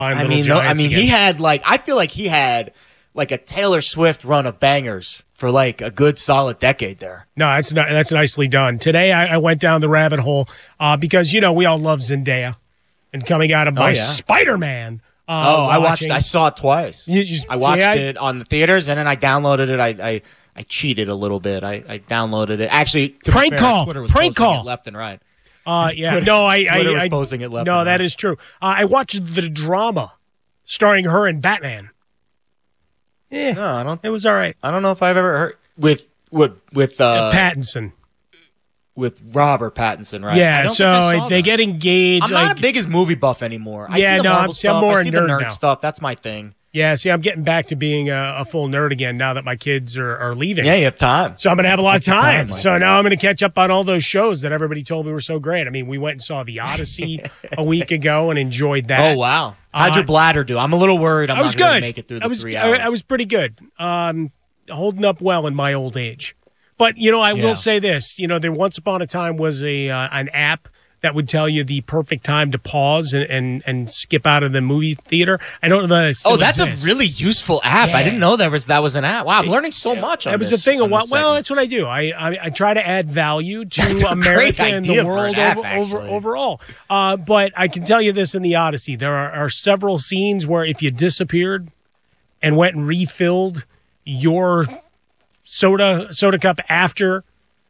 I mean, he had I feel like he had like a Taylor Swift run of bangers for like a good solid decade there. No, that's nicely done. Today I went down the rabbit hole because we all love Zendaya, and coming out of my Spider-Man. I saw it twice. I watched it on the theaters, and then I downloaded it. I cheated a little bit. I downloaded it. Actually, prank call. Twitter was posting it left and right. Twitter was posting it left. No, and that right. is true. I watched the drama starring her and Batman. No, I don't. It was all right. I don't know if I've ever heard with Pattinson. With Robert Pattinson, right? Yeah, so they get engaged. I'm not a biggest movie buff anymore. I see the Marvel stuff. I'm more I see the nerd now. stuff. That's my thing. Yeah, see, I'm getting back to being a full nerd again now that my kids are leaving. Yeah, you have time. So I'm going to have a lot of time. So now I'm going to catch up on all those shows that everybody told me were so great. I mean, we went and saw The Odyssey a week ago and enjoyed that. Oh, wow. How'd your bladder do? I'm a little worried I'm not going to make it through the 3 hours. I was pretty good. Holding up well in my old age. But, I will say this. There once upon a time was an app that would tell you the perfect time to pause and skip out of the movie theater. I don't know that it still that's exists. a really useful app. Yeah. I didn't know that was an app. Wow, I'm learning so much on this. It was a thing. Well, that's what I do. I try to add value to America and the world overall. But I can tell you this in The Odyssey. There are several scenes where if you disappeared and went and refilled your soda cup after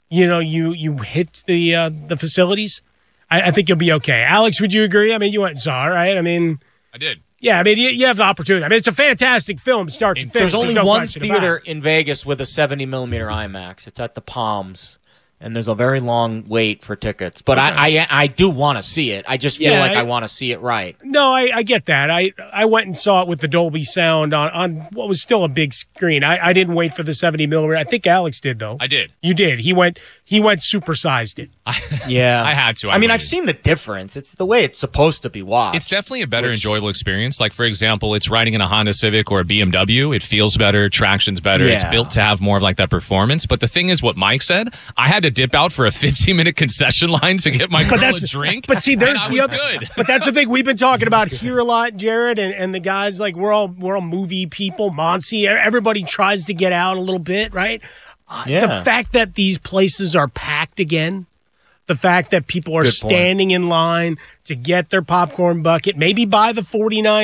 you hit the facilities, I think you'll be okay. Alex, would you agree? I mean, you went and saw it, right? I mean, I did. Yeah, I mean, you have the opportunity. I mean, it's a fantastic film, start to finish. There's only one theater in Vegas with a 70 millimeter IMAX. It's at the Palms. And there's a very long wait for tickets. But I do want to see it. I just feel like I want to see it right. No, I get that. I went and saw it with the Dolby sound on what was still a big screen. I didn't wait for the 70 millimeter. I think Alex did, though. I did. You did. He went supersized it. Yeah. I had to. I mean, I've seen the difference. It's the way it's supposed to be watched. It's definitely a better enjoyable experience. Like, for example, it's riding in a Honda Civic or a BMW. It feels better. Traction's better. Yeah. It's built to have more of like that performance. But the thing is, what Mike said, I had to dip out for a 15-minute concession line to get my girl a drink. But see, there's the other. Good. But that's the thing we've been talking about here a lot, Jared, and the guys. Like we're all movie people. Monty, everybody tries to get out a little bit, right? The fact that these places are packed again. The fact that people are standing in line to get their popcorn bucket, maybe buy the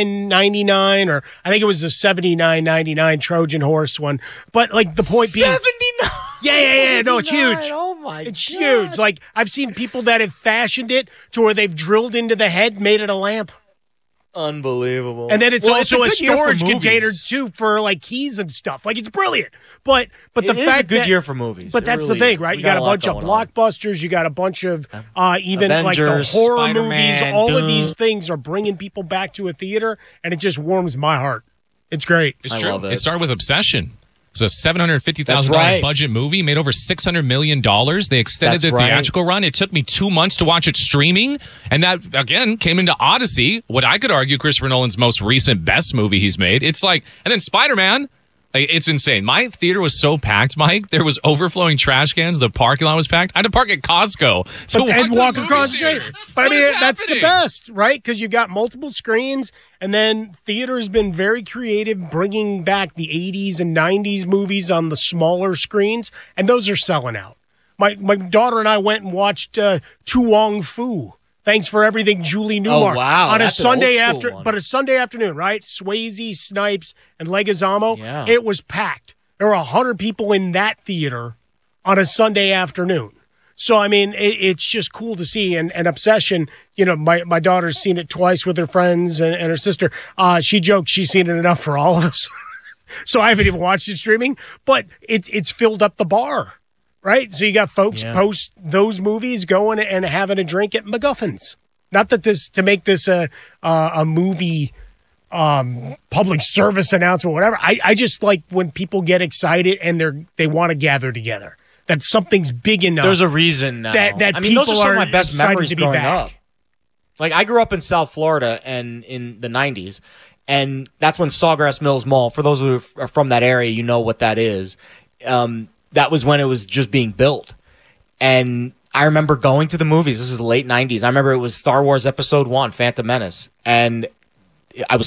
$49.99 or I think it was the $79.99 Trojan Horse one. But like the point being, $79. Yeah. No, it's huge. Oh my God. It's huge. Like I've seen people that have fashioned it to where they've drilled into the head, made it a lamp. Unbelievable. And then it's also a storage container too for like keys and stuff. Like it's brilliant. But the fact is a good year for movies. But that's the thing, right? You got a bunch of blockbusters. You got a bunch of even Avengers, like the horror Spider-Man, movies. All Doom. of these things are bringing people back to a theater, and it just warms my heart. It's great. It's true. Love it. It started with Obsession. It's a $750,000 budget movie, made over $600 million. They extended the theatrical run. It took me 2 months to watch it streaming. And that, again, came into Odyssey, what I could argue Christopher Nolan's most recent best movie he's made. It's like, and then Spider-Man. It's insane. My theater was so packed, Mike. There was overflowing trash cans. The parking lot was packed. I had to park at Costco and walk across the street. But I mean, that's the best, right? Because you got multiple screens, and then theater has been very creative, bringing back the 80s and 90s movies on the smaller screens, and those are selling out. My daughter and I went and watched Tu Wong Fu. Thanks for everything, Julie Newmar. Oh, wow. On a That's Sunday an old school one. But a Sunday afternoon, right? Swayze, Snipes, and Leguizamo. Yeah. It was packed. There were 100 people in that theater on a Sunday afternoon. So, I mean, it's just cool to see. And Obsession, my daughter's seen it twice with her friends and her sister. She joked she's seen it enough for all of us. So I haven't even watched it streaming. But it's filled up the bar. Right? So you got folks post those movies going and having a drink at MacGuffin's. Not that to make this a movie public service announcement, whatever. I just like when people get excited and they want to gather together. That something's big enough. There's a reason now. That I mean, people those are some of are my best excited memories to be growing back. up. Like I grew up in South Florida and in the 90s. And that's when Sawgrass Mills Mall, for those who are from that area, you know what that is. That was when it was just being built. And I remember going to the movies. This is the late 90s. I remember it was Star Wars Episode 1, Phantom Menace. And I was